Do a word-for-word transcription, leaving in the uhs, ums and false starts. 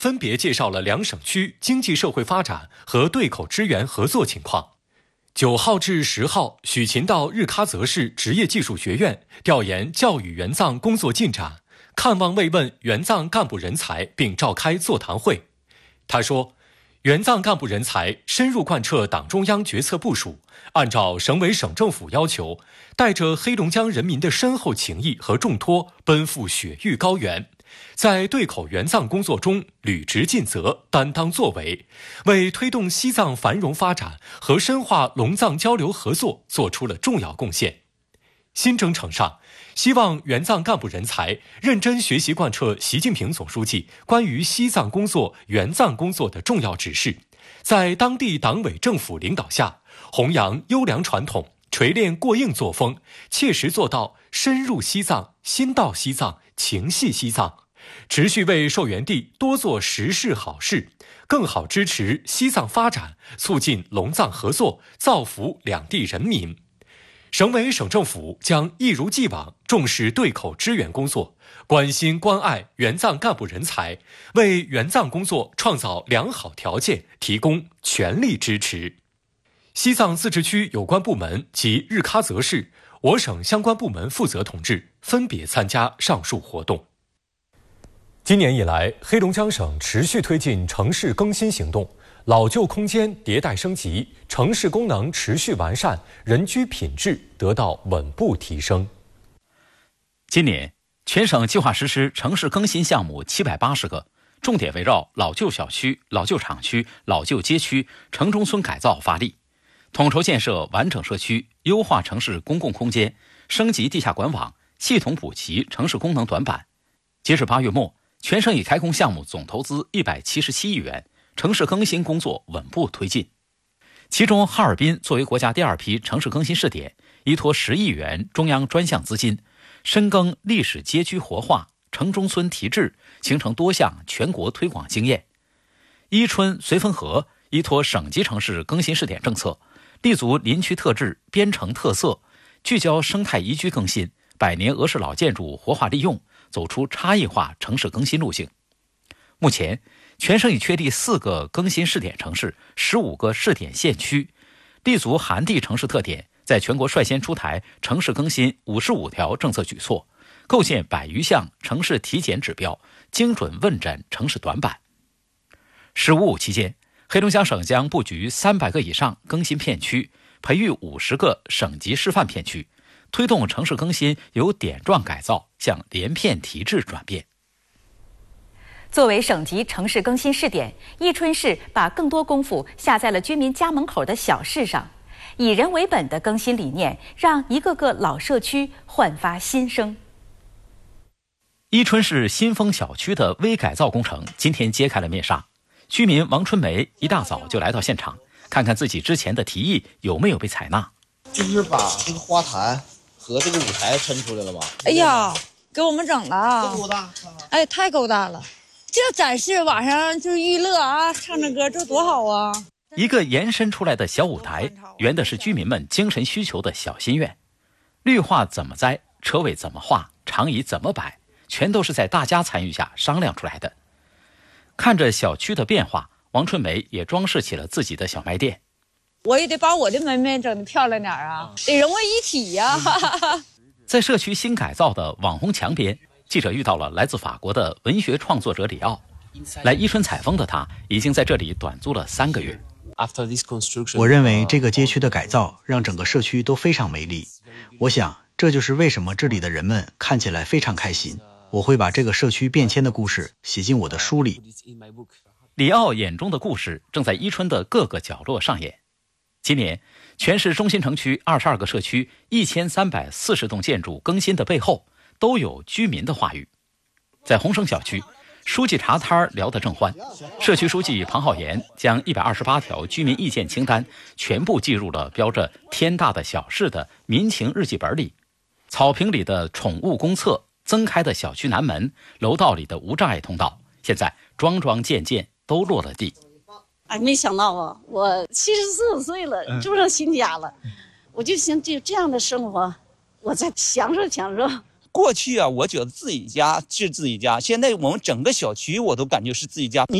分别介绍了两省区经济社会发展和对口支援合作情况。九号至十号，许勤到日喀则市职业技术学院调研教育援藏工作进展，看望慰问援藏干部人才，并召开座谈会。他说，援藏干部人才深入贯彻党中央决策部署，按照省委省政府要求，带着黑龙江人民的深厚情谊和重托，奔赴雪域高原，在对口援藏工作中履职尽责，担当作为，为推动西藏繁荣发展和深化龙藏交流合作做出了重要贡献。新征程上，希望援藏干部人才认真学习贯彻习近平总书记关于西藏工作、援藏工作的重要指示，在当地党委政府领导下，弘扬优良传统，锤炼过硬作风，切实做到深入西藏、心到西藏、情系西藏，持续为受援地多做实事好事，更好支持西藏发展，促进龙藏合作，造福两地人民。省委省政府将一如既往重视对口支援工作，关心关爱援藏干部人才，为援藏工作创造良好条件，提供全力支持。西藏自治区有关部门及日喀则市我省相关部门负责同志分别参加上述活动。今年以来，黑龙江省持续推进城市更新行动，老旧空间迭代升级，城市功能持续完善，人居品质得到稳步提升。 今年，全省计划实施城市更新项目七百八十个，重点围绕老旧小区、老旧厂区、老旧街区、城中村改造发力，统筹建设完整社区，优化城市公共空间，升级地下管网，系统补齐城市功能短板。截至八月末，全省已开工项目总投资一百七十七亿元，城市更新工作稳步推进。其中，哈尔滨作为国家第二批城市更新试点，依托十亿元中央专项资金，深耕历史街区活化、城中村提质，形成多项全国推广经验。伊春绥芬河依托省级城市更新试点政策，立足林区特质、边城特色，聚焦生态宜居更新、百年俄式老建筑活化利用，走出差异化城市更新路径。目前，全省已确立四个更新试点城市，十五个试点县区，立足涵地城市特点，在全国率先出台城市更新五十五条政策举措，构建百余项城市体检指标，精准问诊城市短板。十五五期间，黑龙江省将布局三百个以上更新片区，培育五十个省级示范片区，推动城市更新由点状改造向连片提质转变。 作为省级城市更新试点，伊春市把更多功夫下在了居民家门口的小事上，以人为本的更新理念，让一个个老社区焕发新生。 伊春市新丰小区的微改造工程今天揭开了面纱，居民王春梅一大早就来到现场，看看自己之前的提议有没有被采纳。 就是把这个花坛和这个舞台抻出来了吗？ 哎呀，给我们整了， 这多大？ 哎，太够大了！这展示晚上就娱乐啊，唱唱歌，这多好啊！ 一个延伸出来的小舞台，圆的是居民们精神需求的小心愿。绿化怎么栽，车位怎么画，长椅怎么摆，全都是在大家参与下商量出来的。看着小区的变化，王春梅也装饰起了自己的小卖店。 我也得把我的门面整得漂亮点啊，得融为一体呀、啊。 在社区新改造的网红墙边，记者遇到了来自法国的文学创作者里奥。来伊春采风的他，已经在这里短租了三个月。 我认为这个街区的改造让整个社区都非常美丽。我想，这就是为什么这里的人们看起来非常开心。我会把这个社区变迁的故事写进我的书里。 里奥眼中的故事正在伊春的各个角落上演。今年，全市中心城区二十二个社区一千三百四十栋建筑更新的背后，都有居民的话语。在洪生小区，书记茶摊聊得正欢，社区书记庞浩岩将一百二十八条居民意见清单全部记入了标着天大的小事的民情日记本里。草坪里的宠物公厕，增开的小区南门，楼道里的无障碍通道，现在桩桩件件都落了地。 哎，没想到啊，我七十四岁了，住上新家了，我就想就这样的生活，我再享受享受。 过去啊，我觉得自己家是自己家，现在我们整个小区我都感觉是自己家。你